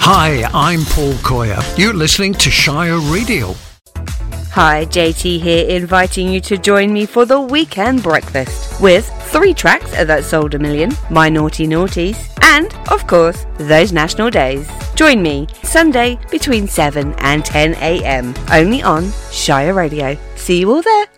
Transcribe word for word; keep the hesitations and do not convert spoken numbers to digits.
Hi, I'm Paul Coyer. You're listening to Shire Radio. Hi, J T here, inviting you to join me for the weekend breakfast with three tracks that sold a million, My Naughty Naughties, and, of course, those national days. Join me Sunday between seven and ten a.m. only on Shire Radio. See you all there.